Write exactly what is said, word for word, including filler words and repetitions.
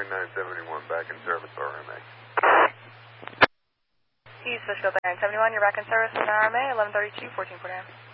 nine nine seven one, back in service, R M A. East Fishkill nine seventy-one, you're back in service with an R M A, eleven thirty-two, fourteen Port Am.